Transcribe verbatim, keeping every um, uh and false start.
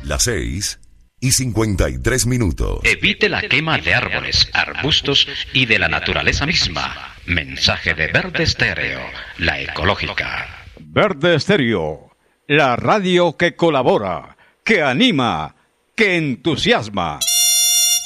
Las seis y cincuenta y tres minutos. Evite la quema de árboles, arbustos y de la naturaleza misma. Mensaje de Verde Estéreo, la ecológica. Verde Estéreo, la radio que colabora, que anima, que entusiasma.